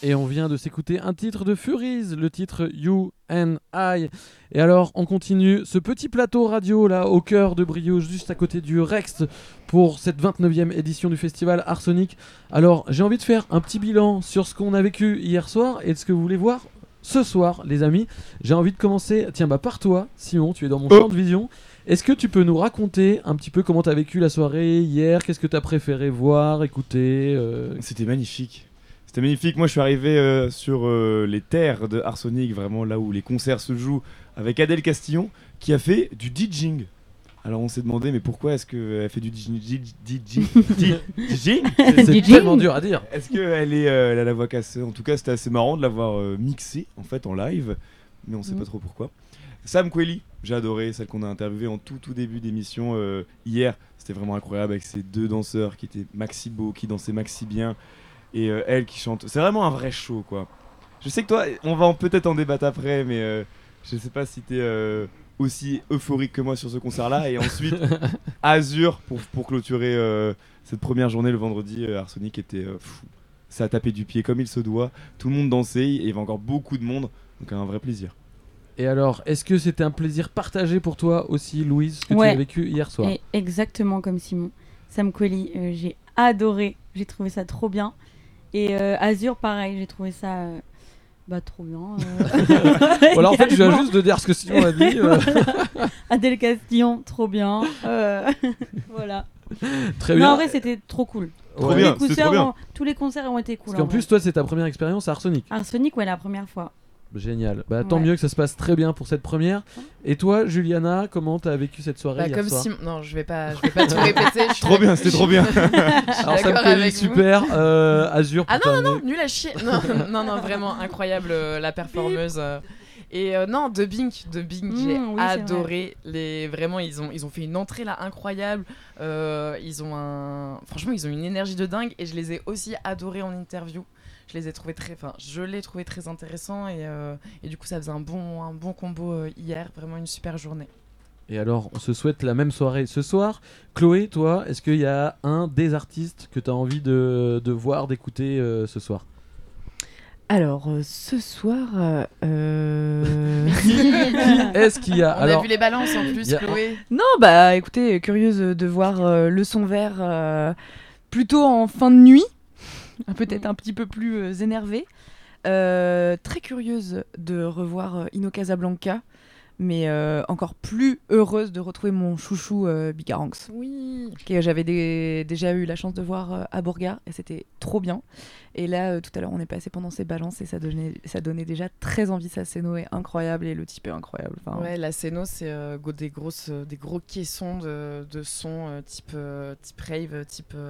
Et on vient de s'écouter un titre de Furies, le titre You and I. Et alors, on continue ce petit plateau radio là, au cœur de Brio, juste à côté du Rex, pour cette 29e édition du festival Arsonic. Alors, j'ai envie de faire un petit bilan sur ce qu'on a vécu hier soir et de ce que vous voulez voir ce soir, les amis. J'ai envie de commencer, par toi, Simon, tu es dans mon champ de vision. Est-ce que tu peux nous raconter un petit peu comment tu as vécu la soirée hier? Qu'est-ce que tu as préféré voir, écouter C'était magnifique. C'était magnifique. Moi, je suis arrivé sur les terres de Arsonic, vraiment là où les concerts se jouent, avec Adèle Castillon, qui a fait du DJing. Alors, on s'est demandé, mais pourquoi est-ce qu'elle fait du DJing? C'est tellement dur à dire. Est-ce qu'elle elle a la voix cassée? En tout cas, c'était assez marrant de l'avoir mixée en fait en live, mais on sait pas trop pourquoi. Sam Kweli, j'ai adoré, celle qu'on a interviewée en tout début d'émission hier. C'était vraiment incroyable avec ces deux danseurs qui étaient maxi beaux, qui dansaient maxi bien. Et elle qui chante. C'est vraiment un vrai show, quoi. Je sais que toi, on va peut-être en débattre après, mais je sais pas si t'es aussi euphorique que moi sur ce concert-là. Et ensuite, Azur, pour clôturer cette première journée le vendredi, Arsonic était fou. Ça a tapé du pied comme il se doit. Tout le monde dansait, et il y avait encore beaucoup de monde. Donc un vrai plaisir. Et alors, est-ce que c'était un plaisir partagé pour toi aussi, Louise, ce que tu as vécu hier soir? Et exactement comme Simon. Sam Kweli, j'ai adoré. J'ai trouvé ça trop bien. Et Azur, pareil, j'ai trouvé ça trop bien. Voilà, en fait, je viens juste de dire ce que Simon a dit. Adèle Castillon, trop bien. Voilà. Très bien. Non, en vrai, c'était trop cool. Trop bien, c'est trop bien. Tous les concerts ont été cool. Parce qu'en plus, toi, c'est ta première expérience à Arsonic. Arsonic, ouais, la première fois. Génial. Tant mieux que ça se passe très bien pour cette première. Et toi, Juliana, comment t'as vécu cette soirée hier soir? Non, je vais pas tout répéter. Trop bien, c'était trop bien. Alors ça me fait super. Azur. Non, nul à chier. Non, vraiment incroyable la performeuse. Et non, Dubbing, j'ai adoré. Vraiment, ils ont fait une entrée là incroyable. Franchement, ils ont une énergie de dingue et je les ai aussi adorés en interview. Je l'ai trouvé très intéressant et du coup ça faisait un bon combo hier, vraiment une super journée. Et alors on se souhaite la même soirée ce soir. Chloé, toi, est-ce qu'il y a un des artistes que tu as envie de voir, d'écouter ce soir? Alors ce soir est-ce qu'il y a... On a vu les balances en plus, Chloé. Non, écoutez, curieuse de voir le son vert plutôt en fin de nuit. Peut-être un petit peu plus énervée. Très curieuse de revoir Ino Casablanca, mais encore plus heureuse de retrouver mon chouchou Bigaranx. Oui. Que j'avais déjà eu la chance de voir à Bourgard et c'était trop bien. Et là, tout à l'heure, on est passé pendant ces balances et ça donnait déjà très envie. Sa scéno est incroyable et le type est incroyable. Enfin, ouais, la scéno, c'est des gros caissons de son type rave,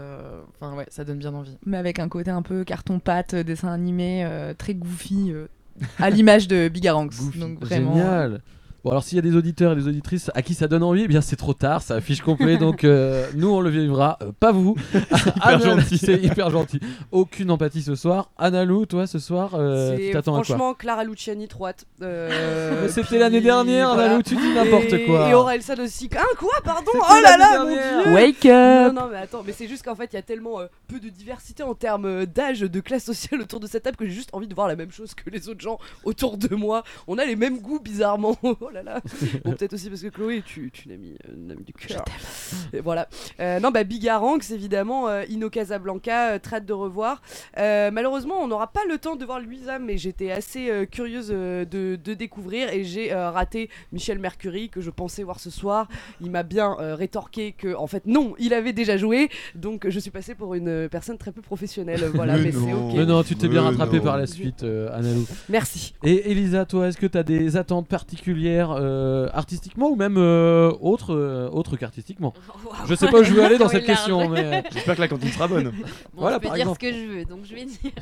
ça donne bien envie. Mais avec un côté un peu carton-pâte, dessin animé, très goofy, à l'image de Bigaranx. Donc vraiment. Génial. Bon, alors s'il y a des auditeurs et des auditrices à qui ça donne envie, eh bien c'est trop tard, ça affiche complet, donc nous on le vivra, pas vous. C'est hyper gentil. Aucune empathie ce soir. Annalou, toi ce soir, tu t'attends à quoi? Franchement, Clara Luciani, trop hâte. Mais c'était l'année dernière, Annalou, tu dis n'importe quoi. Et Orelsan aussi. Quoi, pardon? Oh là là, mon Dieu! Wake up! Non, mais attends, mais c'est juste qu'en fait, il y a tellement peu de diversité en termes d'âge, de classe sociale autour de cette table que j'ai juste envie de voir la même chose que les autres gens autour de moi. On a les mêmes goûts, bizarrement. Oh là là. Bon, peut-être aussi parce que Chloé, tu es une amie du cœur. Et voilà. Bigaranx, évidemment, Ino Casablanca, très hâte de revoir. Malheureusement, on n'aura pas le temps de voir Louisa, mais j'étais assez curieuse de découvrir et j'ai raté Michel Mercury que je pensais voir ce soir. Il m'a bien rétorqué que, en fait, non, il avait déjà joué, donc je suis passée pour une personne très peu professionnelle. Voilà, mais c'est ok. Mais non, tu t'es bien rattrapé par la suite, Annalou. Merci. Et Elisa, toi, est-ce que tu as des attentes particulières artistiquement ou même autre qu'artistiquement? Je sais pas où je veux aller dans cette question, mais j'espère que la cantine sera bonne. Voilà, je peux dire ce que je veux, donc je vais dire.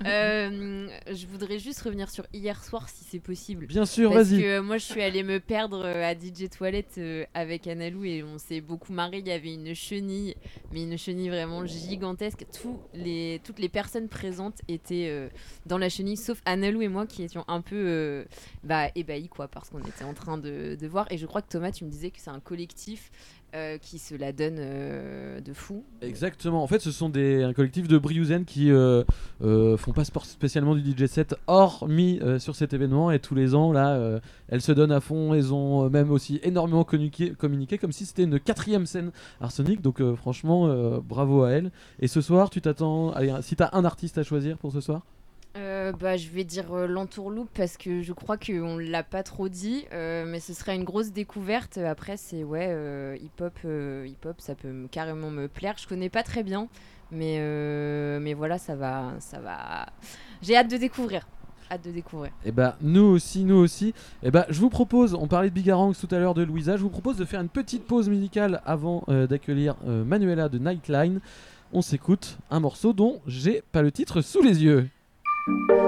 Je voudrais juste revenir sur hier soir si c'est possible. Bien sûr, parce vas-y. Parce que moi je suis allée me perdre à DJ Toilette avec Annalou et on s'est beaucoup marré. Il y avait une chenille, mais une chenille vraiment gigantesque. Toutes les personnes présentes étaient dans la chenille, sauf Annalou et moi qui étions un peu ébahis quoi, parce qu'on était en train de voir. Et je crois que Thomas, tu me disais que c'est un collectif qui se la donne de fou. Exactement, en fait ce sont un collectif de Briouzen qui font pas spécialement du DJ set hormis sur cet événement, et tous les ans là elles se donnent à fond. Elles ont même aussi énormément communiqué comme si c'était une 4e scène Arsenic, donc franchement bravo à elles. Et ce soir tu t'attends, allez, si t'as un artiste à choisir pour ce soir? Je vais dire l'entourloupe parce que je crois qu'on l'a pas trop dit, mais ce serait une grosse découverte. Après, c'est hip-hop, ça peut carrément me plaire. Je connais pas très bien, mais voilà, ça va. J'ai hâte de découvrir. Et bah nous aussi. Et bah je vous propose, on parlait de Bigarang tout à l'heure, de Louisa, je vous propose de faire une petite pause musicale avant d'accueillir Manuela de Nightline. On s'écoute un morceau dont j'ai pas le titre sous les yeux.